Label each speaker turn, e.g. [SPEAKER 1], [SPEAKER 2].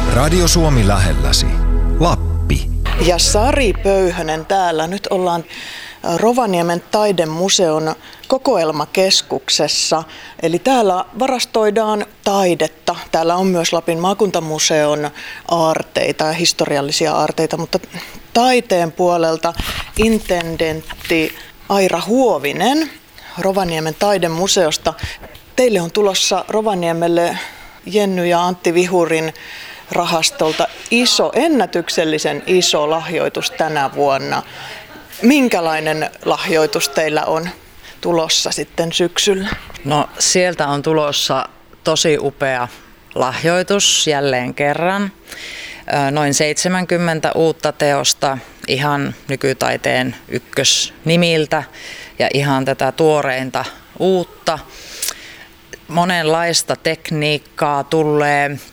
[SPEAKER 1] Radio Suomi lähelläsi. Lappi.
[SPEAKER 2] Ja Sari Pöyhönen täällä. Nyt ollaan Rovaniemen taidemuseon kokoelmakeskuksessa. Eli täällä varastoidaan taidetta. Täällä on myös Lapin maakuntamuseon aarteita ja historiallisia aarteita, mutta taiteen puolelta intendentti Aira Huovinen Rovaniemen taidemuseosta. Teille on tulossa Rovaniemelle Jenny ja Antti Vihurin rahastolta ennätyksellisen iso lahjoitus tänä vuonna. Minkälainen lahjoitus teillä on tulossa sitten syksyllä?
[SPEAKER 3] No sieltä on tulossa tosi upea lahjoitus jälleen kerran. Noin 70 uutta teosta ihan nykytaiteen ykkösnimiltä ja ihan tätä tuoreinta uutta. Monenlaista tekniikkaa tulee